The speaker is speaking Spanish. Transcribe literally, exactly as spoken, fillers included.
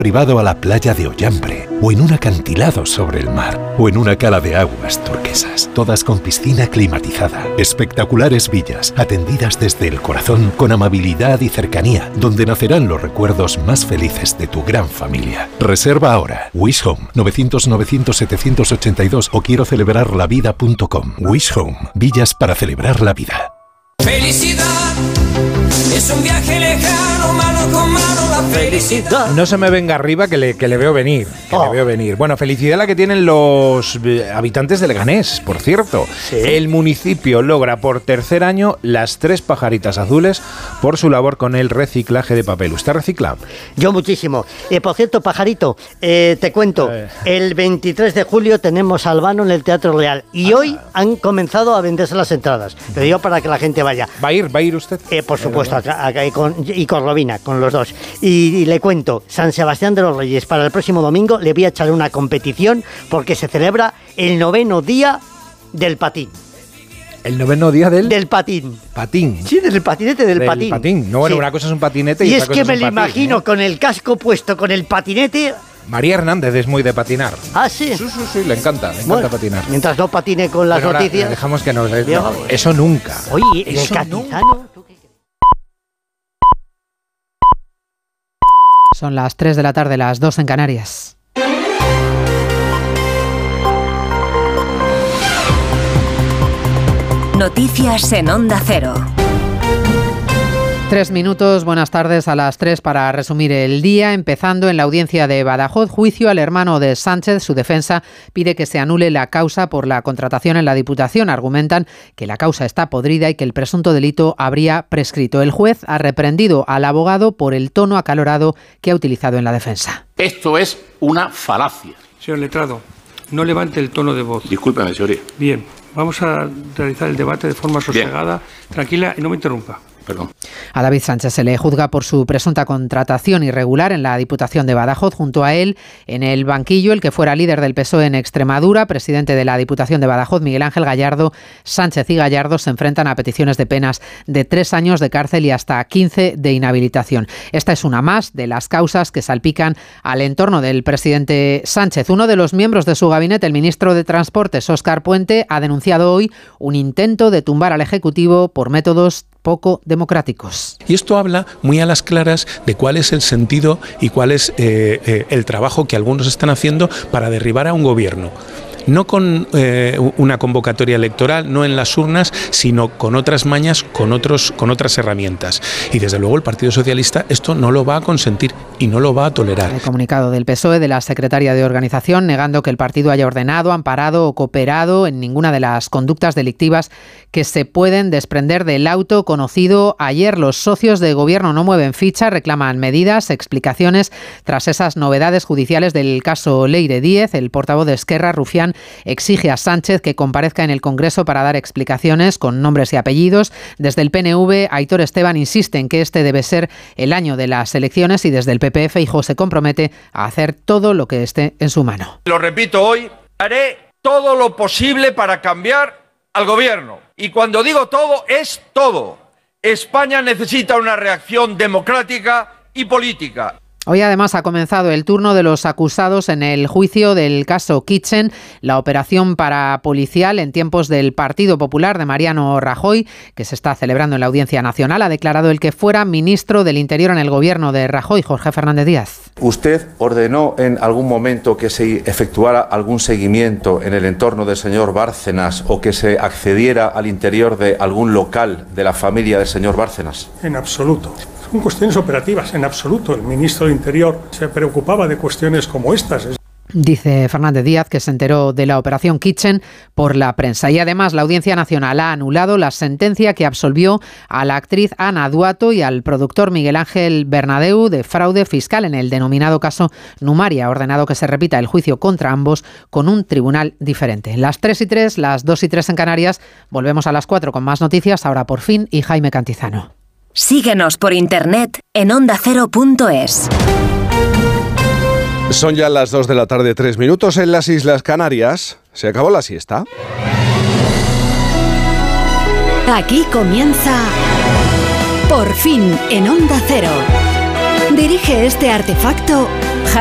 privado a la playa de Ollambre, o en un acantilado sobre el mar, o en una cala de aguas turquesas, todas con piscina climatizada. Espectaculares villas, atendidas desde el corazón, con amabilidad y cercanía, donde nacerán los recuerdos más felices de tu gran familia. Reserva ahora. Wish Home, novecientos novecientos setecientos ochenta y dos o quiero celebrar la vida punto com. Wish Home, villas para celebrar la vida. Felicidad es un viaje lejano, mano con mano, la felicidad. No se me venga arriba que le, que le veo venir, que Oh. le veo venir. Bueno, felicidad la que tienen los eh, habitantes de Leganés, por cierto. Sí. El municipio logra por tercer año las tres pajaritas azules por su labor con el reciclaje de papel. ¿Usted recicla? Yo muchísimo. Eh, por cierto, Pajarito, eh, te cuento, Eh. el veintitrés de julio tenemos Albano en el Teatro Real y hoy han comenzado a venderse las entradas. Te digo para que la gente vaya. ¿Va a ir? ¿Va a ir usted? Eh, por supuesto, acá, acá y, con, y con Robina, con los dos. Y, y le cuento, San Sebastián de los Reyes, para el próximo domingo le voy a echar una competición porque se celebra el noveno día del patín. El noveno día del, Del patín. patín. Sí, del patinete del, Del patín. No, bueno, Sí. una cosa es un patinete y, Y otra es cosa que es me un lo patín, imagino ¿eh? con el casco puesto, con el patinete. María Hernández es muy de patinar. Ah, sí. Sí, sí, sí, le encanta, le encanta Bueno, patinar. mientras no patine con las Bueno, ahora noticias. dejamos que nos... no, Digamos. eso nunca. Oye, el Eso Catizano. ¿tú qué crees? Son las tres de la tarde, las dos en Canarias. Noticias en Onda Cero. Tres minutos, buenas tardes a las tres para resumir el día, empezando en la audiencia de Badajoz, juicio al hermano de Sánchez. Su defensa pide que se anule la causa por la contratación en la Diputación. Argumentan que la causa está podrida y que el presunto delito habría prescrito. El juez ha reprendido al abogado por el tono acalorado que ha utilizado en la defensa. Esto es una falacia. Señor letrado, no levante el tono de voz. Discúlpeme, señoría. Bien, vamos a realizar el debate de forma sosegada, tranquila y no me interrumpa. Perdón. A David Sánchez se le juzga por su presunta contratación irregular en la Diputación de Badajoz. Junto a él, en el banquillo, el que fuera líder del P S O E en Extremadura, presidente de la Diputación de Badajoz, Miguel Ángel Gallardo. Sánchez y Gallardo se enfrentan a peticiones de penas de tres años de cárcel y hasta quince de inhabilitación. Esta es una más de las causas que salpican al entorno del presidente Sánchez. Uno de los miembros de su gabinete, el ministro de Transportes, Óscar Puente, ha denunciado hoy un intento de tumbar al Ejecutivo por métodos poco democráticos. Y esto habla muy a las claras de cuál es el sentido y cuál es eh, eh, el trabajo que algunos están haciendo para derribar a un gobierno. No con eh, una convocatoria electoral, no en las urnas, sino con otras mañas, con, otros, con otras herramientas. Y desde luego el Partido Socialista esto no lo va a consentir y no lo va a tolerar. El comunicado del P S O E de la secretaria de Organización negando que el partido haya ordenado, amparado o cooperado en ninguna de las conductas delictivas que se pueden desprender del auto conocido ayer. Los socios de gobierno no mueven ficha, reclaman medidas, explicaciones tras esas novedades judiciales del caso Leire Díez. El portavoz de Esquerra, Rufián, exige a Sánchez que comparezca en el Congreso para dar explicaciones con nombres y apellidos. Desde el P N V, Aitor Esteban insiste en que este debe ser el año de las elecciones y desde el P P, Feijóo se compromete a hacer todo lo que esté en su mano. Lo repito hoy, haré todo lo posible para cambiar al gobierno. Y cuando digo todo, es todo. España necesita una reacción democrática y política. Hoy además ha comenzado el turno de los acusados en el juicio del caso Kitchen, la operación parapolicial en tiempos del Partido Popular de Mariano Rajoy, que se está celebrando en la Audiencia Nacional. Ha declarado el que fuera ministro del Interior en el gobierno de Rajoy, Jorge Fernández Díaz. ¿Usted ordenó en algún momento que se efectuara algún seguimiento en el entorno del señor Bárcenas o que se accediera al interior de algún local de la familia del señor Bárcenas? En absoluto. Son cuestiones operativas, en absoluto. El ministro de Interior se preocupaba de cuestiones como estas. Dice Fernández Díaz que se enteró de la operación Kitchen por la prensa. Y además la Audiencia Nacional ha anulado la sentencia que absolvió a la actriz Ana Duato y al productor Miguel Ángel Bernadeu de fraude fiscal en el denominado caso Numaria. Ha ordenado que se repita el juicio contra ambos con un tribunal diferente. Las tres y tres, las dos y tres en Canarias. Volvemos a las cuatro con más noticias. Ahora por fin y Jaime Cantizano. Síguenos por internet en onda cero punto es. Son ya las dos de la tarde, tres minutos en las Islas Canarias. Se acabó la siesta. Aquí comienza Por fin en Onda Cero. Dirige este artefacto